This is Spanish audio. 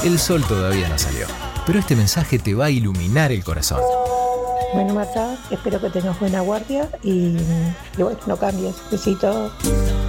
El sol todavía no salió, pero este mensaje te va a iluminar el corazón. Bueno, Marta, espero que tengas buena guardia y bueno, no cambies. Besito.